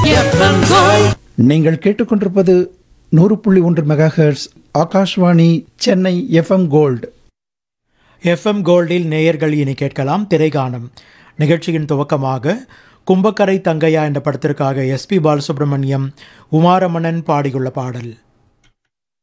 FM gold. நீங்கள் கேட்டுக்கொண்டிருப்பது 100.1 megahertz Akashvani Chennai FM gold. FM கோல்டில் நேயர்கள் இனி கேட்கலாம் திரைகானம். நிகழ்ச்சியின் துவக்கமாக கும்பக்கரை தங்கையா என்ற படத்திற்காக எஸ்பி பாலசுப்ரமணியம், உமாரமணன் பாடியுள்ள பாடல்.